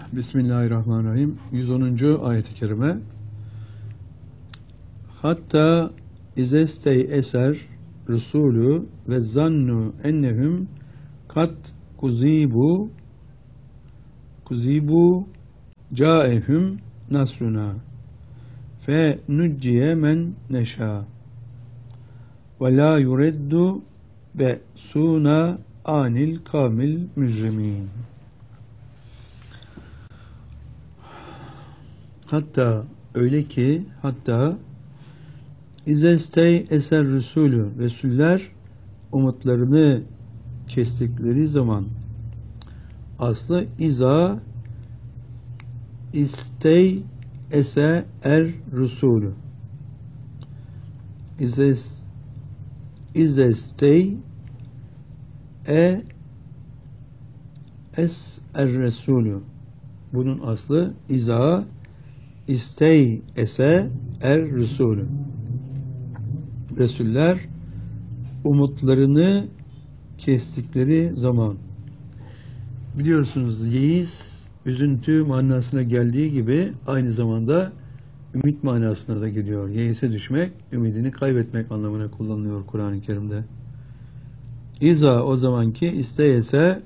Bismillahirrahmanirrahim. 110. ayet-i kerime. Hatta izestey eser Resulü ve zannu ennehum kat kuzibu caehum nasruna fe nucciye men neşâ ve la yureddu be suna anil kamil mücrimin. Hatta öyle ki izestey eser Resulü Resuller umutlarını kestikleri zaman aslı iza istey ese er Resulü izestey es er Resulü. Bunun aslı iza istey ese er Resulü. Resuller umutlarını kestikleri zaman. Biliyorsunuz yeis, üzüntü manasına geldiği gibi aynı zamanda ümit manasına da geliyor. Yeise düşmek, ümidini kaybetmek anlamına kullanılıyor Kur'an-ı Kerim'de. İza o zamanki isteyese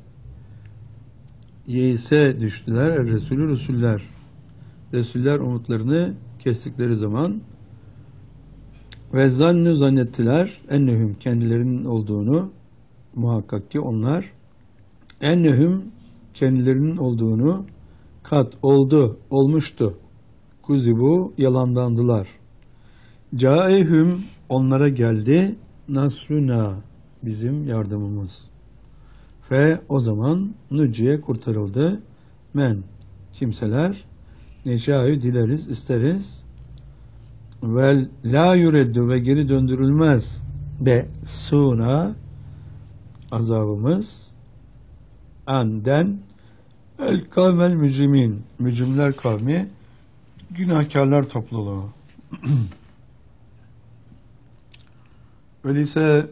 yeise düştüler Resulü Resuller. Resuller umutlarını kestikleri zaman ve zannu zannettiler ennehum kendilerinin olduğunu muhakkak ki onlar ennehum kendilerinin olduğunu kat olmuştu kuzibu yalandandılar. Caehum onlara geldi nasruna bizim yardımımız. Ve o zaman nuciye kurtarıldı men kimseler neşâ'yı dileriz isteriz vel la yureddu ve geri döndürülmez be suna azabımız anden el kavmel mücrimin mücrimler kavmi günahkarlar topluluğu. Öyleyse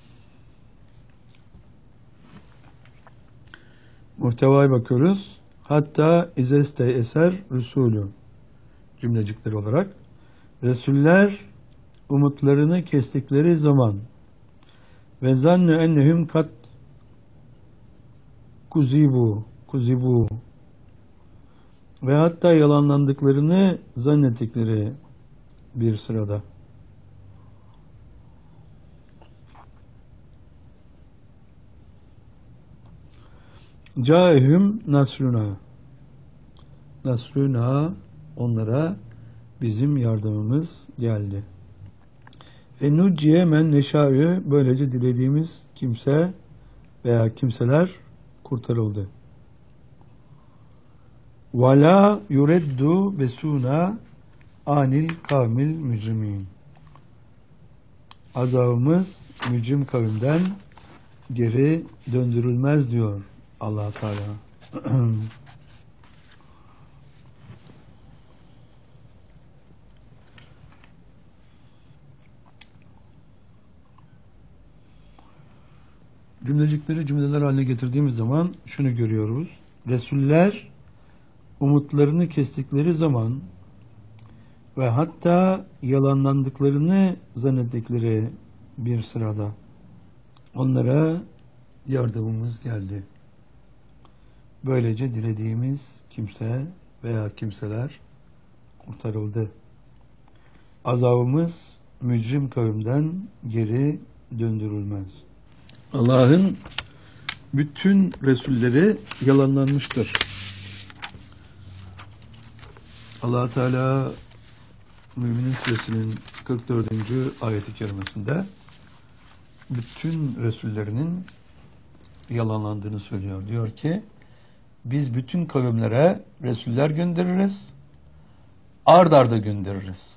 muhtevaya bakıyoruz. Hatta izeste eser Resulü cümlecikleri olarak Resuller umutlarını kestikleri zaman ve zannu ennehum kat kuzibu ve hatta yalanlandıklarını zannettikleri bir sırada. Caehum nasruna onlara bizim yardımımız geldi. Ve nuciye men neşâ'yı böylece dilediğimiz kimse veya kimseler kurtarıldı. Ve la yureddu besuna anil kavmil mücrimin. Azabımız mücrim kavimden geri döndürülmez diyor Allah Teala. Cümlecikleri cümleler haline getirdiğimiz zaman şunu görüyoruz. Resuller umutlarını kestikleri zaman ve hatta yalanlandıklarını zannettikleri bir sırada onlara yardımımız geldi. Böylece dilediğimiz kimse veya kimseler kurtarıldı. Azabımız mücrim kavimden geri döndürülmez. Allah'ın bütün Resulleri yalanlanmıştır. Allah Teala Mü'minin Suresinin 44. ayet-i kerimesinde bütün Resullerinin yalanlandığını söylüyor. Diyor ki biz bütün kavimlere Resuller göndeririz, ard arda göndeririz.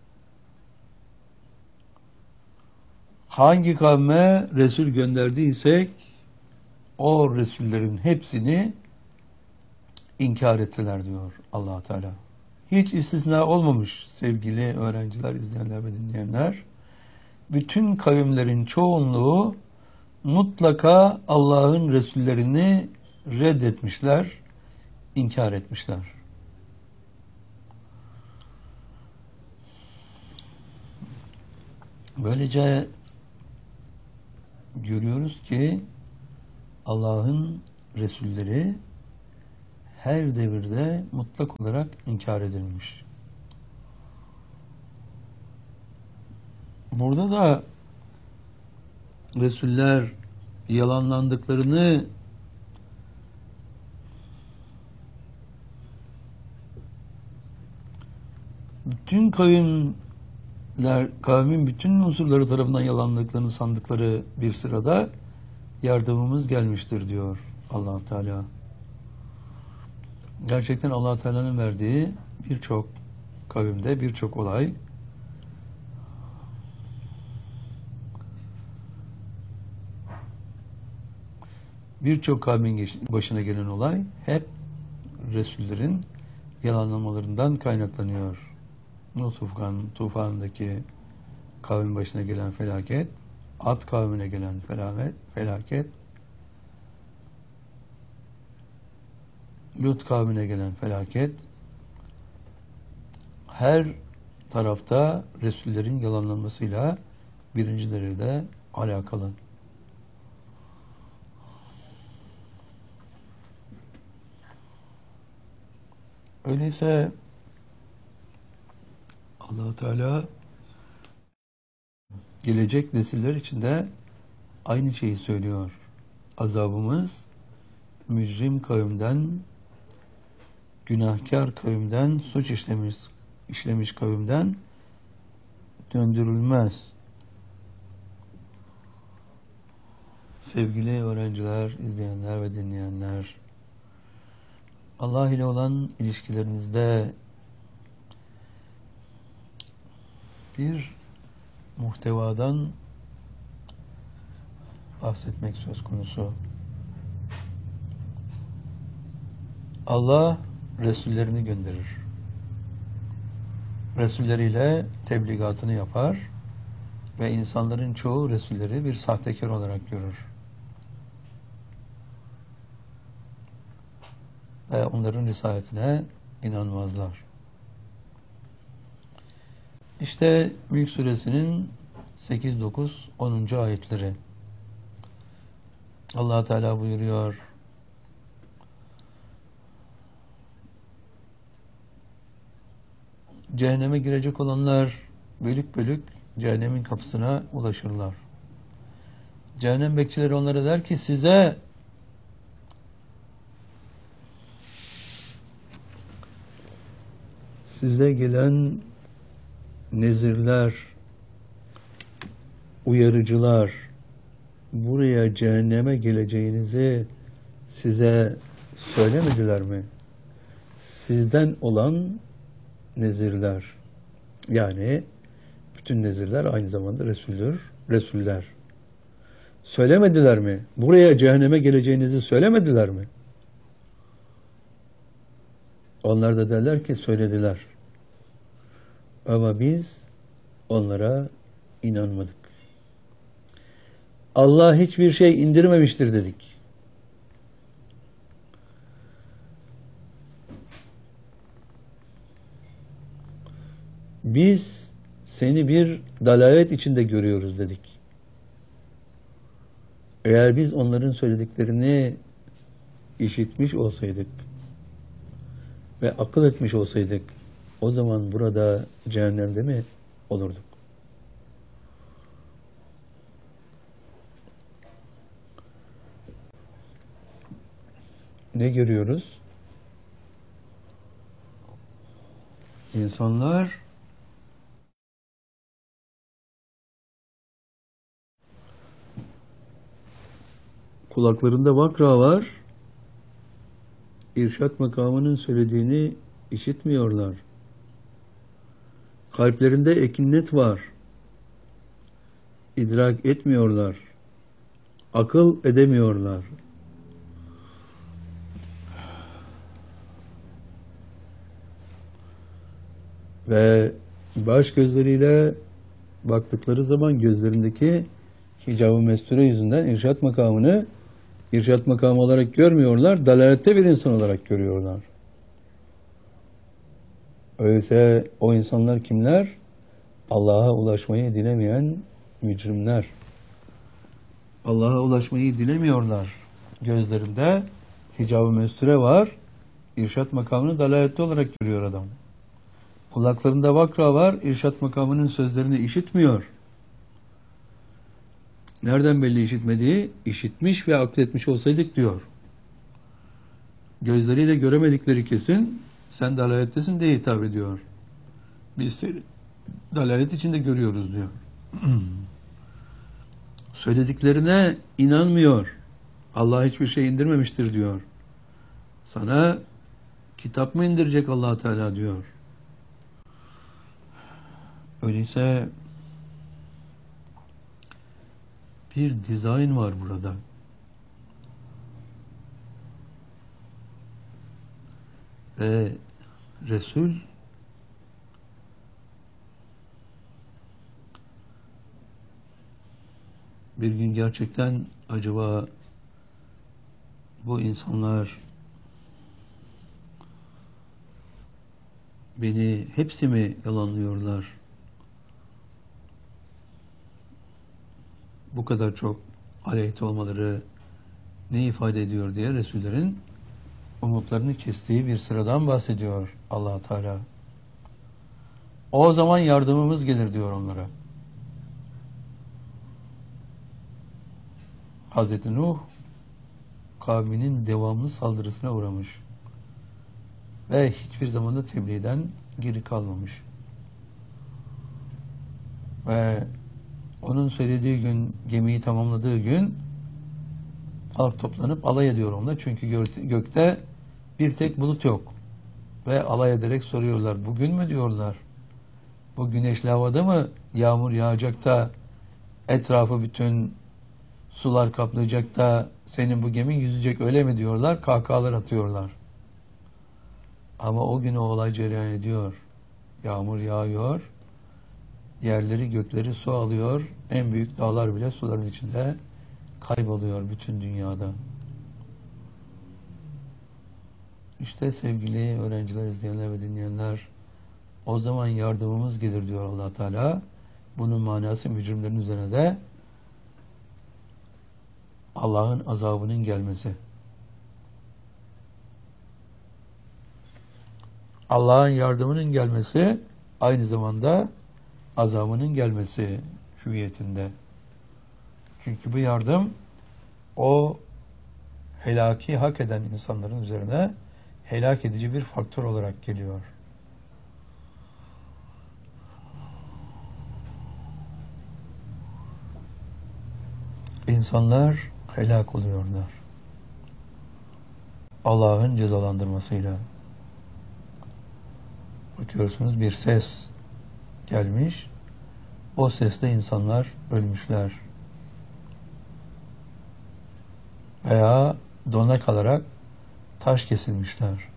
Hangi kavme Resul gönderdiysek o Resullerin hepsini inkar ettiler diyor Allah Teala. Hiç istisna olmamış sevgili öğrenciler, izleyenler ve dinleyenler. Bütün kavimlerin çoğunluğu mutlaka Allah'ın Resullerini reddetmişler, inkar etmişler. Böylece görüyoruz ki Allah'ın Resulleri her devirde mutlak olarak inkar edilmiş. Burada da Resuller yalanlandıklarını bütün kavmin bütün unsurları tarafından yalanladıklarını sandıkları bir sırada yardımımız gelmiştir diyor Allah Teala. Gerçekten Allah Teala'nın verdiği birçok kavimde birçok olay birçok kavmin başına gelen olay hep Resullerin yalanlamalarından kaynaklanıyor. Nuh tufanındaki kavmin başına gelen felaket, Ad kavmine gelen felaket, Lut kavmine gelen felaket, her tarafta Resullerin yalanlanmasıyla birinci derecede alakalı. Öyleyse Allah Teala gelecek nesiller için de aynı şeyi söylüyor. Azabımız mücrim kavimden, günahkar kavimden, suç işlemiş kavimden döndürülmez. Sevgili öğrenciler, izleyenler ve dinleyenler, Allah ile olan ilişkilerinizde bir muhtevadan bahsetmek söz konusu. Allah Resullerini gönderir. Resulleriyle tebligatını yapar ve insanların çoğu Resulleri bir sahtekar olarak görür. Ve onların risaletine inanmazlar. İşte Mülk Suresinin 8, 9, 10. ayetleri. Allah Teala buyuruyor: Cehenneme girecek olanlar bölük bölük cehennemin kapısına ulaşırlar. Cehennem bekçileri onlara der ki size gelen nezirler, uyarıcılar buraya cehenneme geleceğinizi size söylemediler mi? Sizden olan nezirler, yani bütün nezirler aynı zamanda Resuller. Söylemediler mi? Buraya cehenneme geleceğinizi söylemediler mi? Onlar da derler ki söylediler. Ama biz onlara inanmadık. Allah hiçbir şey indirmemiştir dedik. Biz seni bir dalalet içinde görüyoruz dedik. Eğer biz onların söylediklerini işitmiş olsaydık ve akıl etmiş olsaydık, o zaman burada cehennemde mi olurduk? Ne görüyoruz? İnsanlar kulaklarında vakra var, irşat makamının söylediğini işitmiyorlar. Kalplerinde ekinnet var, idrak etmiyorlar, akıl edemiyorlar. Ve baş gözleriyle baktıkları zaman gözlerindeki hicab-ı mesture yüzünden irşat makamını irşat makamı olarak görmüyorlar, dalalette bir insan olarak görüyorlar. Öyleyse o insanlar kimler? Allah'a ulaşmayı dilemeyen mücrimler. Allah'a ulaşmayı dilemiyorlar. Gözlerinde hicab-ı mesture var. İrşad makamını dalalette olarak görüyor adam. Kulaklarında vakra var. İrşad makamının sözlerini işitmiyor. Nereden belli işitmediği? İşitmiş ve akletmiş olsaydık diyor. Gözleriyle göremedikleri kesin, sen dalalettesin diye hitap ediyor. Biz seni dalalet içinde görüyoruz diyor. Söylediklerine inanmıyor. Allah hiçbir şey indirmemiştir diyor. Sana kitap mı indirecek Allah Teala diyor. Öyleyse bir dizayn var burada. Ve Resul bir gün gerçekten acaba bu insanlar beni hepsi mi yalanlıyorlar? Bu kadar çok aleyhte olmaları ne ifade ediyor diye Resullerin umutlarını kestiği bir sıradan bahsediyor Allah Teala. O zaman yardımımız gelir diyor onlara. Hazreti Nuh kavminin devamlı saldırısına uğramış ve hiçbir zamanda tebliğden geri kalmamış. Ve onun söylediği gün, gemiyi tamamladığı gün halk toplanıp alay ediyor onunla. Çünkü gökte bir tek bulut yok. Ve alay ederek soruyorlar. Bugün mü diyorlar? Bu güneşli havada mı yağmur yağacak da etrafı bütün sular kaplayacak da senin bu gemin yüzecek öyle mi diyorlar? Kahkahalar atıyorlar. Ama o gün o olay cereyan ediyor. Yağmur yağıyor. Yerleri gökleri su alıyor. En büyük dağlar bile suların içinde kayboluyor bütün dünyada. İşte sevgili öğrenciler, izleyenler ve dinleyenler, o zaman yardımımız gelir diyor Allah Teala. Bunun manası mücrimlerin üzerine de Allah'ın azabının gelmesi. Allah'ın yardımının gelmesi aynı zamanda azabının gelmesi hüviyetinde. Çünkü bu yardım o helaki hak eden insanların üzerine helak edici bir faktör olarak geliyor. İnsanlar helak oluyorlar. Allah'ın cezalandırmasıyla. Bakıyorsunuz bir ses gelmiş. O sesle insanlar ölmüşler. Veya dona kalarak taş kesilmişler.